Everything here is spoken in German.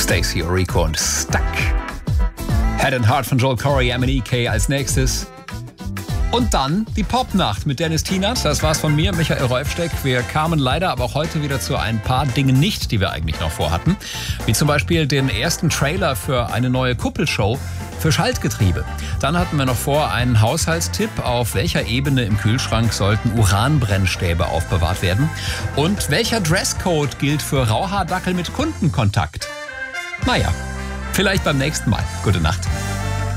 Stacey Orrico und Stuck. Head and Heart von Joel Corey, MNEK als nächstes. Und dann die Popnacht mit Dennis Tienert. Das war's von mir, Michael Rolfsteck. Wir kamen leider aber auch heute wieder zu ein paar Dingen nicht, die wir eigentlich noch vorhatten. Wie zum Beispiel den ersten Trailer für eine neue Kuppelshow für Schaltgetriebe. Dann hatten wir noch vor einen Haushaltstipp, auf welcher Ebene im Kühlschrank sollten Uranbrennstäbe aufbewahrt werden. Und welcher Dresscode gilt für Rauhaardackel mit Kundenkontakt? Naja, vielleicht beim nächsten Mal. Gute Nacht.